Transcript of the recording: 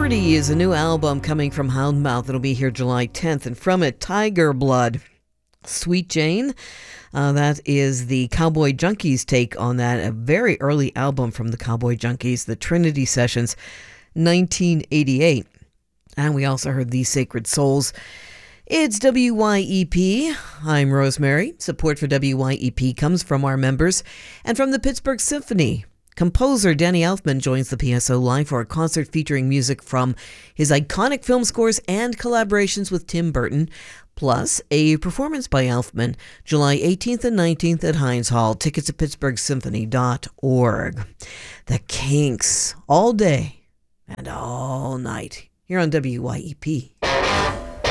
Authority is a new album coming from Houndmouth. It'll be here July 10th. And from it, Tiger Blood, Sweet Jane. That is the Cowboy Junkies take on that. A very early album from the Cowboy Junkies, the Trinity Sessions, 1988. And we also heard The Sacred Souls. It's WYEP. I'm Rosemary. Support for WYEP comes from our members and from the Pittsburgh Symphony. Composer Danny Elfman joins the PSO live for a concert featuring music from his iconic film scores and collaborations with Tim Burton, plus a performance by Elfman July 18th and 19th at Heinz Hall. Tickets at pittsburghsymphony.org. The Kinks, all day and all night, here on WYEP.